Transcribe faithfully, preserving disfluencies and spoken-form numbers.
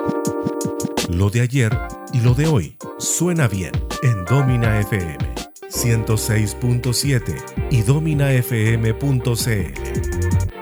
Lo de ayer y lo de hoy suena bien en Domina F M ciento seis punto siete y domina f m punto c l.